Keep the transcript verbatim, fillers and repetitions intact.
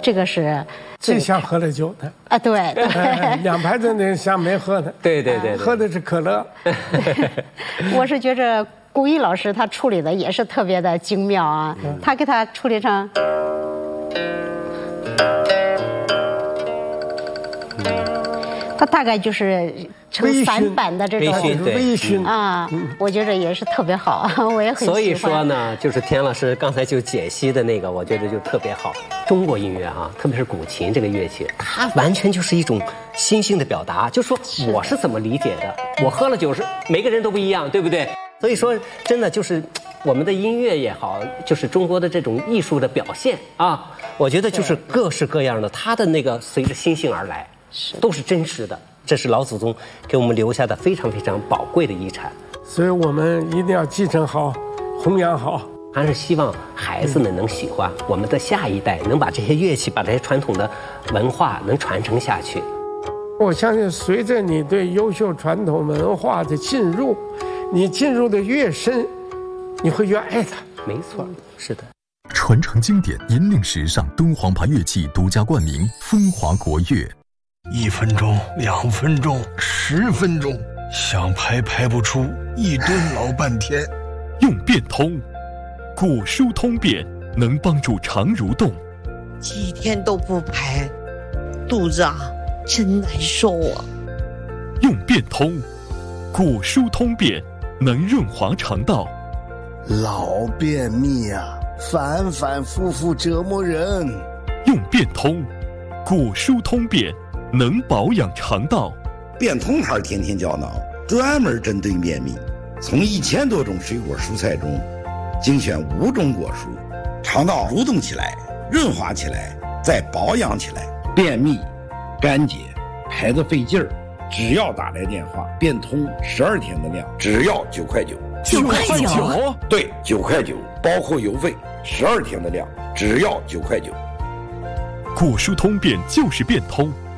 这个是最像喝了酒的啊，对对， 两排的那像没喝的， 对对对， 喝的是可乐。 我是觉着顾一老师他处理的也是特别的精妙啊，嗯、他给他处理成。它大概就是成散板的这种微醺啊，我觉得也是特别好，我也很喜欢。 所以说呢，就是田老师刚才就解析的那个，我觉得就特别好。中国音乐哈、啊，特别是古琴这个乐器，它完全就是一种心性的表达。就说我是怎么理解的，我喝了酒是每个人都不一样，对不对？所以说，真的就是我们的音乐也好，就是中国的这种艺术的表现啊，我觉得就是各式各样的，它的那个随着心性而来。都是真实的，这是老祖宗给我们留下的非常非常宝贵的遗产， 所以我们一定要继承好，弘扬好。 还是希望孩子们能喜欢，嗯、我们的下一代能把这些乐器、把这些传统的文化能传承下去。 我相信，随着你对优秀传统文化的进入，你进入的越深，你会越爱它。 没错，是的。 传承经典，引领时尚，敦煌牌乐器独家冠名，风华国乐。 一分钟，两分钟，十分钟，想排排不出，一蹲老半天。 用变通，果蔬通便能帮助肠蠕动。 几天都不排，肚子啊真难受啊。 用变通，果蔬通便能润滑肠道。 老便秘啊，反反复复折磨人。 用变通，果蔬通便能保养肠道。 变通牌天天胶囊专门针对便秘，从一千多种水果蔬菜中精选五种果蔬，肠道蠕动起来，润滑起来，再保养起来。便秘、干结、排得费劲儿，只要打来电话，变通十二天的量，只要九块九。 九块九？ 对，九块九，包括邮费，十二天的量，只要九块九。 果蔬通便就是变通。